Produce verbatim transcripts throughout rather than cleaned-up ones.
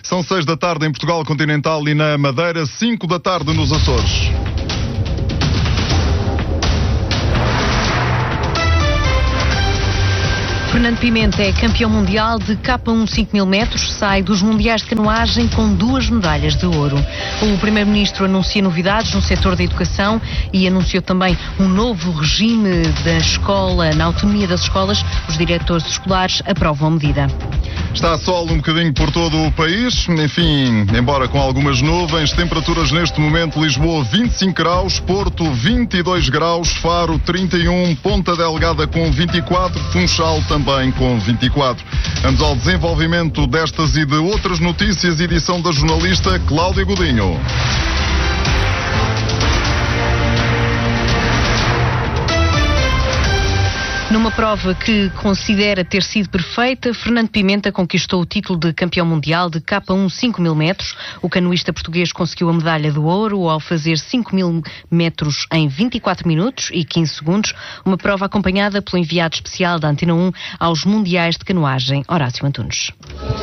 São seis da tarde em Portugal Continental e na Madeira, cinco da tarde nos Açores. Fernando Pimenta é campeão mundial de K um cinco mil metros, sai dos mundiais de canoagem com duas medalhas de ouro. O primeiro-ministro anuncia novidades no setor da educação e anunciou também um novo regime da escola, na autonomia das escolas. Os diretores escolares aprovam a medida. Está sol um bocadinho por todo o país, enfim, embora com algumas nuvens, temperaturas neste momento: Lisboa vinte e cinco graus, Porto vinte e dois graus, Faro trinta e um, Ponta Delgada com vinte e quatro, Funchal também com vinte e quatro. Vamos ao desenvolvimento destas e de outras notícias, edição da jornalista Cláudia Godinho. Numa prova que considera ter sido perfeita, Fernando Pimenta conquistou o título de campeão mundial de K um cinco mil metros. O canoísta português conseguiu a medalha de ouro ao fazer cinco mil metros em vinte e quatro minutos e quinze segundos, uma prova acompanhada pelo enviado especial da Antena um aos Mundiais de Canoagem, Horácio Antunes.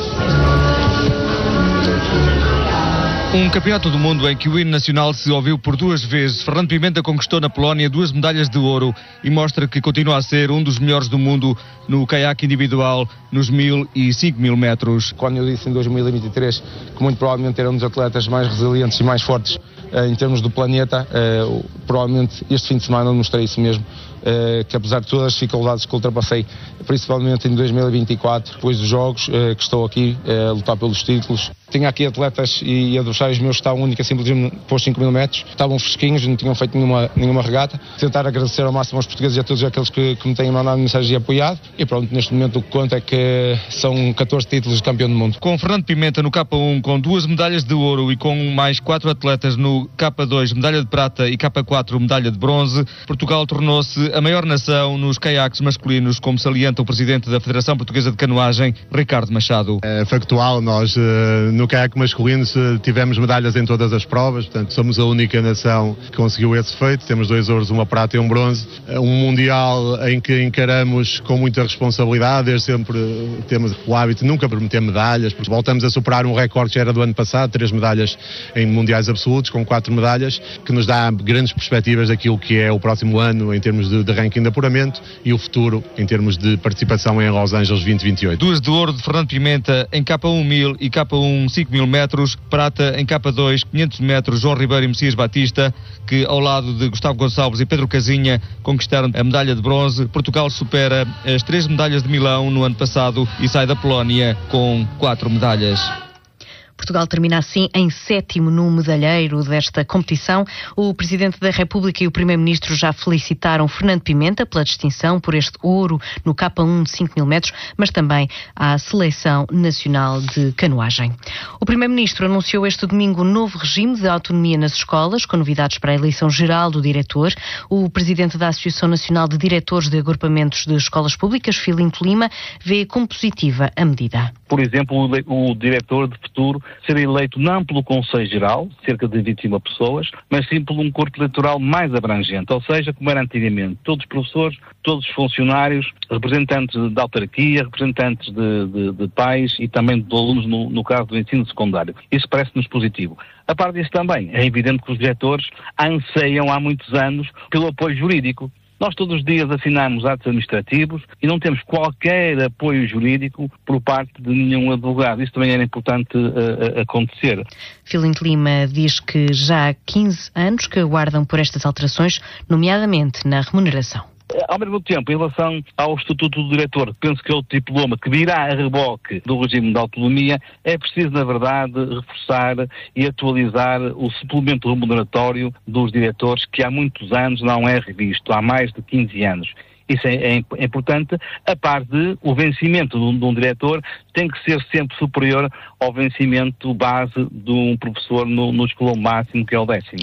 Um campeonato do mundo em que o hino nacional se ouviu por duas vezes. Fernando Pimenta conquistou na Polónia duas medalhas de ouro e mostra que continua a ser um dos melhores do mundo no caiaque individual nos mil e cinco mil metros. Quando eu disse em dois mil e vinte e três que muito provavelmente era um dos atletas mais resilientes e mais fortes eh, em termos do planeta, eh, provavelmente este fim de semana eu mostrei isso mesmo. Uh, que apesar de todas as dificuldades que ultrapassei, principalmente em dois mil e vinte e quatro, depois dos Jogos, uh, que estou aqui uh, a lutar pelos títulos. Tinha aqui atletas e adversários meus que estavam única simplesmente por cinco mil metros, estavam fresquinhos, não tinham feito nenhuma, nenhuma regata. Tentar agradecer ao máximo aos portugueses e a todos aqueles que, que me têm mandado mensagens e apoiado. E pronto, neste momento o que conta é que são catorze títulos de campeão do mundo. Com Fernando Pimenta no K um com duas medalhas de ouro e com mais quatro atletas no K dois, medalha de prata, e K quatro, medalha de bronze, Portugal tornou-se a maior nação nos caiaques masculinos, como salienta o presidente da Federação Portuguesa de Canoagem, Ricardo Machado. É factual, nós no caiaque masculino tivemos medalhas em todas as provas, portanto somos a única nação que conseguiu esse feito. Temos dois ouros, uma prata e um bronze. Um mundial em que encaramos com muita responsabilidade, desde sempre temos o hábito de nunca prometer medalhas, porque voltamos a superar um recorde que era do ano passado, três medalhas em mundiais absolutos, com quatro medalhas, que nos dá grandes perspectivas daquilo que é o próximo ano em termos de, de ranking de apuramento e o futuro em termos de participação em Los Angeles vinte e vinte e oito. Duas de ouro de Fernando Pimenta em K um mil e K um cinco mil metros, prata em K dois, quinhentos metros, João Ribeiro e Messias Batista, que ao lado de Gustavo Gonçalves e Pedro Casinha conquistaram a medalha de bronze. Portugal supera as três medalhas de Milão no ano passado e sai da Polónia com quatro medalhas. Portugal termina assim em sétimo no medalheiro desta competição. O Presidente da República e o Primeiro-Ministro já felicitaram Fernando Pimenta pela distinção por este ouro no K um de cinco mil metros, mas também à Seleção Nacional de Canoagem. O Primeiro-Ministro anunciou este domingo um novo regime de autonomia nas escolas, com novidades para a eleição geral do diretor. O Presidente da Associação Nacional de Diretores de Agrupamentos de Escolas Públicas, Filinto Lima, vê como positiva a medida. Por exemplo, o, o diretor de futuro ser eleito não pelo Conselho Geral, cerca de vinte e uma pessoas, mas sim por um corpo eleitoral mais abrangente, ou seja, como era antigamente, todos os professores, todos os funcionários, representantes da autarquia, representantes de, de, de pais e também de alunos no, no caso do ensino secundário. Isso parece-nos positivo. A parte disso também, é evidente que os diretores anseiam há muitos anos pelo apoio jurídico. Nós todos os dias assinamos atos administrativos e não temos qualquer apoio jurídico por parte de nenhum advogado. Isso também era importante uh, acontecer. Filinto Lima diz que já há quinze anos que aguardam por estas alterações, nomeadamente na remuneração. Ao mesmo tempo, em relação ao Estatuto do Diretor, penso que é o diploma que virá a reboque do regime de autonomia, é preciso, na verdade, reforçar e atualizar o suplemento remuneratório dos diretores, que há muitos anos não é revisto, há mais de quinze anos. Isso é, é, é importante, a par de o vencimento de um, de um diretor tem que ser sempre superior ao vencimento base de um professor no, no escalão máximo, que é o décimo.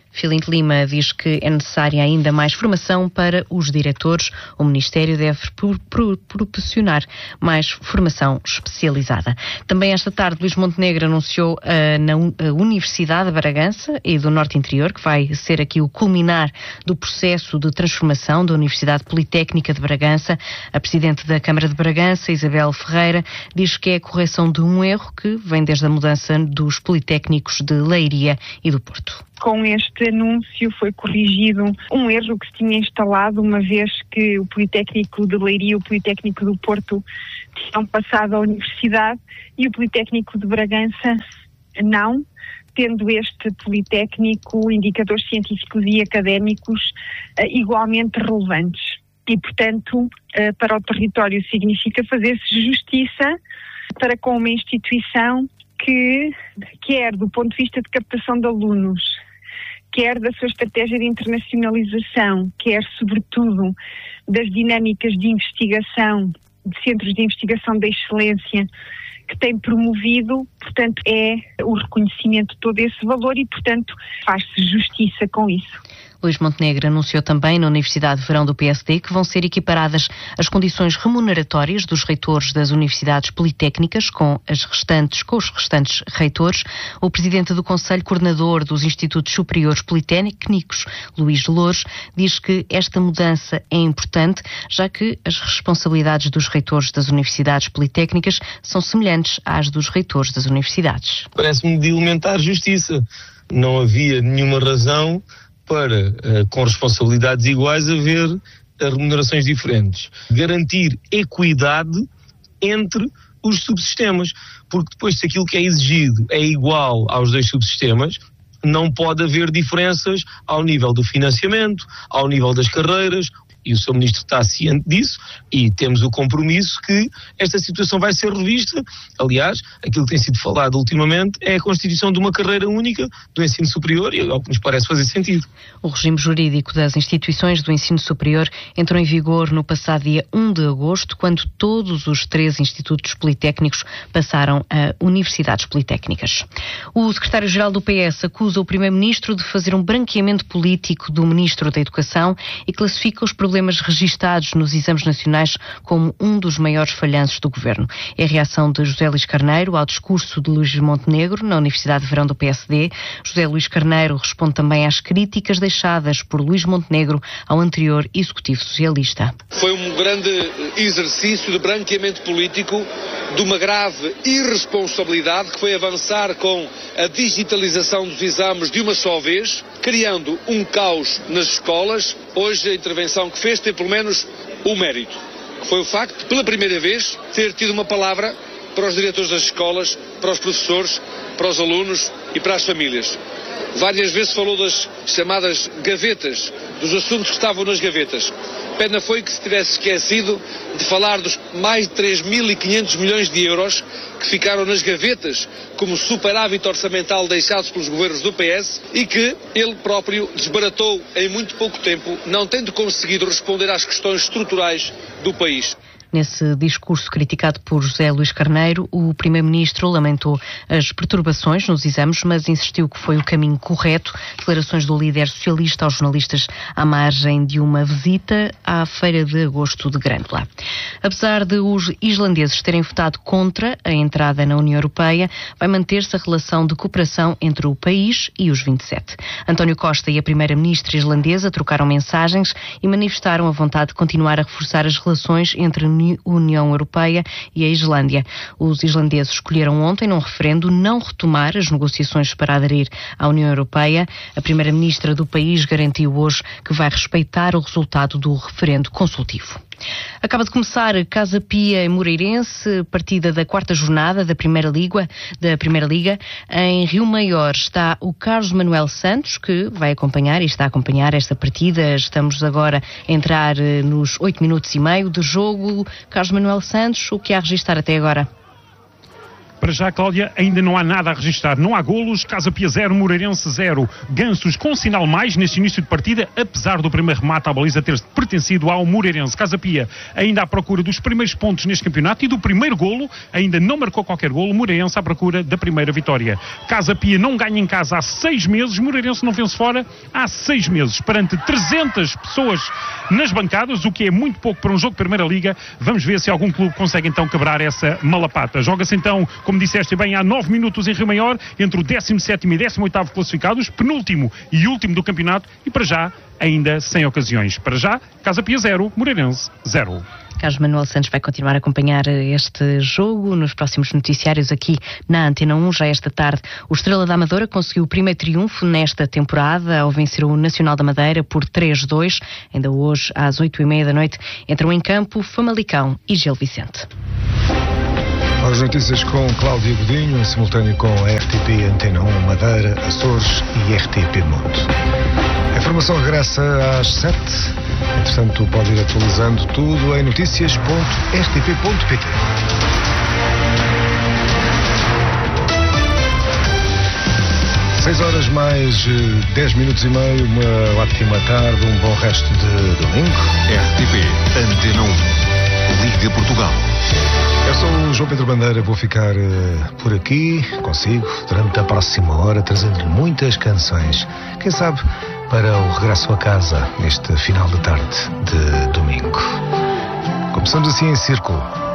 Filinto Lima diz que é necessária ainda mais formação para os diretores. O Ministério deve pro, pro, proporcionar mais formação especializada. Também esta tarde, Luís Montenegro anunciou uh, na uh, Universidade de Bragança e do Norte Interior, que vai ser aqui o culminar do processo de transformação da Universidade Politécnica de Bragança. A Presidente da Câmara de Bragança, Isabel Ferreira, diz que é a correção de um erro que vem desde a mudança dos Politécnicos de Leiria e do Porto. Com este anúncio foi corrigido um erro que se tinha instalado, uma vez que o Politécnico de Leiria e o Politécnico do Porto tinham passado à Universidade e o Politécnico de Bragança não, tendo este Politécnico indicadores científicos e académicos uh, igualmente relevantes. E, portanto, uh, para o território significa fazer-se justiça para com uma instituição que, quer do ponto de vista de captação de alunos, quer da sua estratégia de internacionalização, quer, sobretudo, das dinâmicas de investigação, de centros de investigação da excelência, que tem promovido, portanto, é o reconhecimento de todo esse valor e, portanto, faz-se justiça com isso. Luís Montenegro anunciou também na Universidade de Verão do P S D que vão ser equiparadas as condições remuneratórias dos reitores das universidades politécnicas com as restantes, com os restantes reitores. O presidente do Conselho Coordenador dos Institutos Superiores Politécnicos, Luís Louros, diz que esta mudança é importante, já que as responsabilidades dos reitores das universidades politécnicas são semelhantes às dos reitores das universidades. Parece-me de elementar justiça. Não havia nenhuma razão para, com responsabilidades iguais, haver remunerações diferentes. Garantir equidade entre os subsistemas, porque depois, se aquilo que é exigido é igual aos dois subsistemas, não pode haver diferenças ao nível do financiamento, ao nível das carreiras, e o senhor Ministro está ciente disso, e temos o compromisso que esta situação vai ser revista. Aliás, aquilo que tem sido falado ultimamente é a constituição de uma carreira única do ensino superior, e é o que nos parece fazer sentido. O regime jurídico das instituições do ensino superior entrou em vigor no passado dia um de agosto, quando todos os três institutos politécnicos passaram a universidades politécnicas. O secretário-geral do P S acusa o primeiro-ministro de fazer um branqueamento político do ministro da Educação e classifica os problemas registados nos exames nacionais como um dos maiores falhanços do governo. É a reação de José Luís Carneiro ao discurso de Luís Montenegro na Universidade de Verão do P S D. José Luís Carneiro responde também às críticas deixadas por Luís Montenegro ao anterior Executivo Socialista. Foi um grande exercício de branqueamento político, de uma grave irresponsabilidade, que foi avançar com a digitalização dos exames de uma só vez, criando um caos nas escolas. Hoje a intervenção que fez tem pelo menos um mérito, que foi o facto de, pela primeira vez, ter tido uma palavra para os diretores das escolas, para os professores, para os alunos e para as famílias. Várias vezes falou das chamadas gavetas, dos assuntos que estavam nas gavetas. Pena foi que se tivesse esquecido de falar dos mais de três mil e quinhentos milhões de euros que ficaram nas gavetas como superávit orçamental deixados pelos governos do P S e que ele próprio desbaratou em muito pouco tempo, não tendo conseguido responder às questões estruturais do país. Nesse discurso criticado por José Luís Carneiro, o primeiro-ministro lamentou as perturbações nos exames, mas insistiu que foi o caminho correto. Declarações do líder socialista aos jornalistas à margem de uma visita à Feira de Agosto de Grândola. Apesar de os islandeses terem votado contra a entrada na União Europeia, vai manter-se a relação de cooperação entre o país e os vinte e sete. António Costa e a primeira-ministra islandesa trocaram mensagens e manifestaram a vontade de continuar a reforçar as relações entre a União Europeia e a Islândia. Os islandeses escolheram ontem, num referendo, não retomar as negociações para aderir à União Europeia. A primeira-ministra do país garantiu hoje que vai respeitar o resultado do referendo consultivo. Acaba de começar Casa Pia em Moreirense, partida da quarta jornada da Primeira Liga, da Primeira Liga. Em Rio Maior está o Carlos Manuel Santos, que vai acompanhar e está a acompanhar esta partida. Estamos agora a entrar nos oito minutos e meio de jogo. Carlos Manuel Santos, o que há a registrar até agora? Para já, Cláudia, ainda não há nada a registrar. Não há golos, Casa Pia zero, Moreirense zero. Gansos com sinal mais neste início de partida, apesar do primeiro remate à baliza ter pertencido ao Moreirense. Casa Pia ainda à procura dos primeiros pontos neste campeonato e do primeiro golo, ainda não marcou qualquer golo. Moreirense à procura da primeira vitória. Casa Pia não ganha em casa há seis meses, Moreirense não vence fora há seis meses. Perante trezentas pessoas nas bancadas, o que é muito pouco para um jogo de Primeira Liga. Vamos ver se algum clube consegue então quebrar essa malapata. Joga-se então, como disseste bem, há nove minutos em Rio Maior, entre o décimo sétimo e décimo oitavo classificados, penúltimo e último do campeonato, e para já, ainda sem ocasiões. Para já, Casa Pia zero, Moreirense zero. Carlos Manuel Santos vai continuar a acompanhar este jogo nos próximos noticiários aqui na Antena um. Já esta tarde, o Estrela da Amadora conseguiu o primeiro triunfo nesta temporada ao vencer o Nacional da Madeira por três a dois. Ainda hoje, às oito e meia da noite, entram em campo Famalicão e Gil Vicente. As notícias com Cláudio Godinho, em simultâneo com a R T P Antena um Madeira, Açores e R T P Mundo. A informação regressa às sete. Entretanto, pode ir atualizando tudo em notícias ponto r t p ponto p t. seis horas mais dez minutos e meio, uma ótima tarde, um bom resto de domingo. R T P Antena um, Liga Portugal. Eu sou o João Pedro Bandeira, vou ficar uh, por aqui consigo durante a próxima hora, trazendo-lhe muitas canções. Quem sabe para o regresso a casa neste final de tarde de domingo. Começamos assim em círculo.